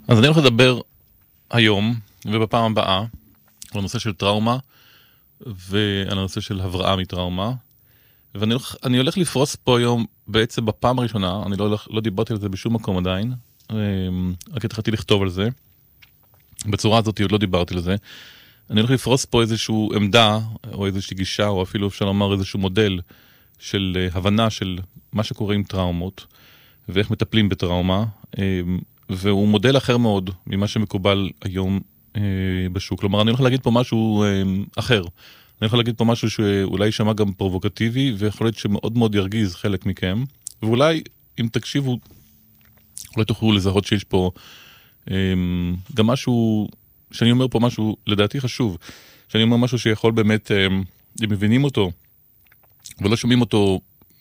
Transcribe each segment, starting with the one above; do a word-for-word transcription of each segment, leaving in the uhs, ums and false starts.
אז אני הולך לדבר היום ובפעם הבאה על הנושא של טראומה ועל הנושא של הבראה מטראומה, ואני הולך, אני הולך לפרוס פה היום בעצם בפעם הראשונה. אני לא, הולך, לא דיברתי על זה בשום מקום עדיין, רק התחלתי לכתוב על זה בצורה הזאת, עוד לא דיברתי על זה. אני הולך לפרוס פה איזושהי עמדה או איזושהי גישה, או אפילו אפשר לומר איזשהו מודל של הבנה של מה שקורה עם טראומות ואיך מטפלים בטראומה, והוא מודל אחר מאוד ממה שמקובל היום בשוק. כלומר, אני הולך להגיד פה משהו אחר. אני הולך להגיד פה משהו שאולי יישמע גם פרובוקטיבי, ויכול להיות שמאוד מאוד ירגיז חלק מכם, ואולי אם תקשיבו, אולי תוכלו לזהות שיש פה גם משהו, שאני אומר פה משהו לדעתי חשוב, שאני אומר משהו שיכול באמת, אם מבינים אותו, ולא שומעים אותו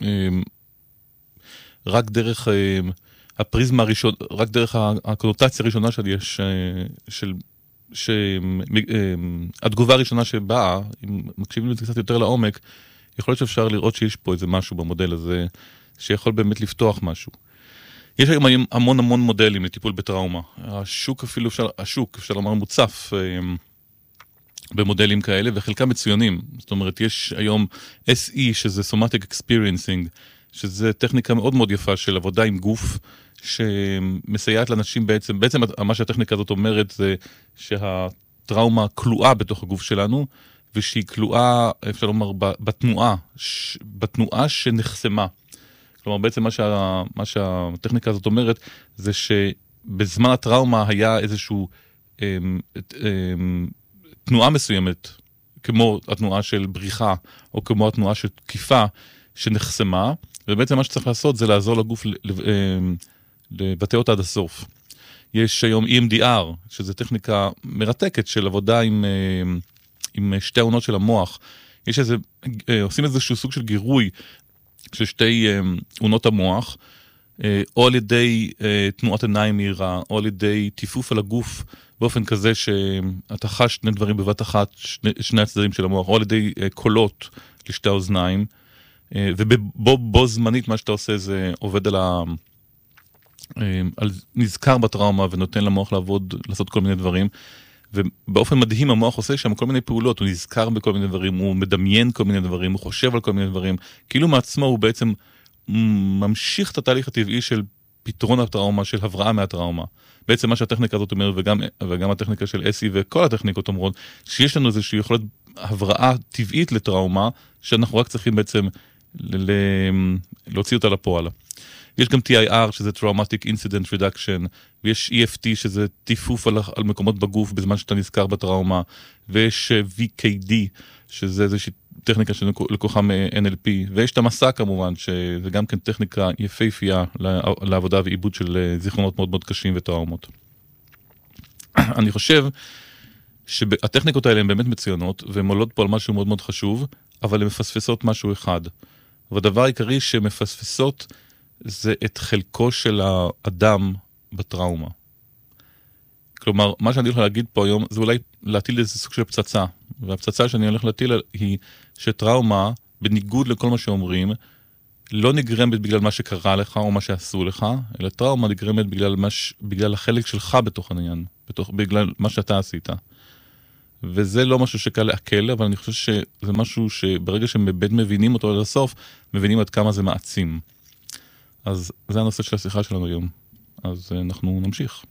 רק דרך הפריזמה הראשונה, רק דרך הקונוטציה הראשונה שלי, של, שהתגובה הראשונה שבאה, אם מקשיבים לזה קצת יותר לעומק, יכול להיות שאפשר לראות שיש פה איזה משהו במודל הזה, שיכול באמת לפתוח משהו. יש היום המון המון מודלים לטיפול בטראומה. השוק אפילו, אפשר, השוק, אפשר לומר, מוצף במודלים כאלה, וחלקם מצוינים. זאת אומרת, יש היום אס אי, שזה Somatic Experiencing, שזה טכניקה מאוד מאוד יפה של עבודה עם גוף, שמסייעת לאנשים בעצם, בעצם מה שהטכניקה הזאת אומרת זה שהטראומה כלואה בתוך הגוף שלנו, ושהיא כלואה, אפשר לומר, בתנועה, בתנועה שנחסמה. כלומר, בעצם מה, שה, מה שהטכניקה הזאת אומרת, זה שבזמן הטראומה היה איזשהו אמ, אמ, תנועה מסוימת, כמו התנועה של בריחה, או כמו התנועה של תקיפה, שנחסמה, ובעצם מה שצריך לעשות זה לעזור לגוף לבטא אותה עד הסוף. יש היום אי אם די אר, שזה טכניקה מרתקת של עבודה עם, עם שתי העונות של המוח. יש איזה, עושים איזשהו סוג של גירוי של שתי עונות המוח, או על ידי תנועת עיניים מהירה, או על ידי טיפוף על הגוף, באופן כזה שאתה חש שני דברים בבת אחת, שני, שני הצדדים של המוח, או על ידי קולות לשתי האוזניים, ובו בו זמנית מה שאתה עושה זה עובד על ה... על נזכר בטראומה ונותן למוח לעבוד, לעשות כל מיני דברים, ובאופן מדהים המוח עושה שם כל מיני פעולות, הוא נזכר בכל מיני דברים, הוא מדמיין כל מיני דברים, הוא חושב על כל מיני דברים, כאילו מעצמו הוא בעצם ממשיך את התהליך הטבעי של פתרון הטראומה, של הבראה מהטראומה. בעצם מה שהטכניקה הזאת אומרת, וגם, וגם הטכניקה של אס אי וכל הטכניקות אומרות, שיש לנו איזושהי יכולת הבראה טבעית לטראומה, שאנחנו רק צריכים בעצם ל... להוציא אותה לפועל. יש גם טי איי אר, שזה Traumatic Incident Reduction, ויש אי אף טי, שזה טיפוף על, על מקומות בגוף בזמן שאתה נזכר בטראומה, ויש וי קיי די, שזה איזושהי טכניקה שלקוחה מ-אן אל פי, ויש את המסע כמובן, שזה גם כן טכניקה יפהפייה לעבודה ועיבוד של זיכרונות מאוד מאוד קשים וטראומות. אני חושב שהטכניקות האלה הן באמת מצוינות, והן עולות פה על משהו מאוד מאוד חשוב, אבל הן מפספסות משהו אחד. והדבר העיקרי שמפספסות זה את חלקו של האדם בטראומה. כלומר, מה שאני הולך להגיד פה היום, זה אולי להטיל איזה סוג של פצצה. והפצצה שאני הולך להטיל היא שטראומה, בניגוד לכל מה שאומרים, לא נגרמת בגלל מה שקרה לך או מה שעשו לך, אלא טראומה נגרמת בגלל, מש, בגלל החלק שלך בתוך העניין, בתוך, בגלל מה שאתה עשית. וזה לא משהו שקל לעכל, אבל אני חושב שזה משהו שברגע שבאמת מבינים אותו עד הסוף, מבינים עד כמה זה מעצים. אז זה הנושא של השיחה שלנו היום. אז אנחנו נמשיך.